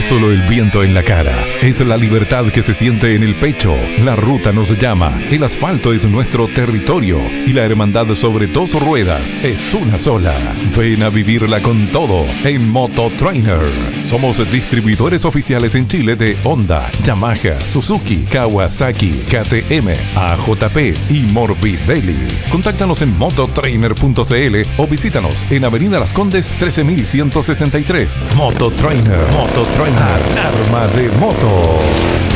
es solo el viento en la cara, es la libertad que se siente en el pecho. La ruta nos llama, el asfalto es nuestro territorio y la hermandad sobre dos ruedas es una sola. Ven a vivirla con todo en Mototrainer. Somos distribuidores oficiales en Chile de Honda, Yamaha, Suzuki, Kawasaki, KTM, AJP y Morbidelli. Contáctanos en mototrainer.cl o visítanos en Avenida Las Condes 13163. Mototrainer, arma de moto.